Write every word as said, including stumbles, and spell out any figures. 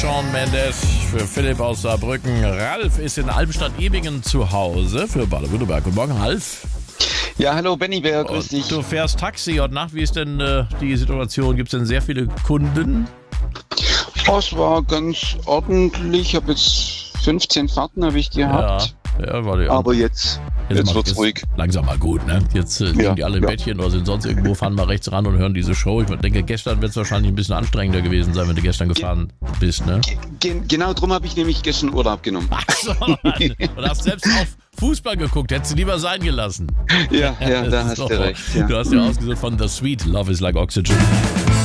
Shawn Mendes, für Philipp aus Saarbrücken. Ralf ist in Albstadt-Ebingen zu Hause für Baden-Württemberg. Guten Morgen, Ralf. Ja, hallo Benny Bär, grüß dich. Du fährst Taxi heute Nacht. Wie ist denn äh, die Situation? Gibt es denn sehr viele Kunden? Oh, es war ganz ordentlich. Ich habe jetzt fünfzehn Fahrten habe ich gehabt. Ja, ja, war die aber jetzt, jetzt, jetzt wird es ruhig. Langsam mal gut, ne? Jetzt äh, liegen ja, die alle im ja. Bettchen oder sind sonst irgendwo, fahren mal rechts ran und hören diese Show. Ich denke, gestern wird es wahrscheinlich ein bisschen anstrengender gewesen sein, wenn du gestern gefahren Ge- bist, ne? Ge- genau darum habe ich nämlich gestern Urlaub genommen. Ach so, Mann. Und hast selbst auf Fußball geguckt, hättest du lieber sein gelassen. Ja, ja, da hast so. du recht. Ja. Du hast ja ausgesucht von The Sweet, Love is like Oxygen.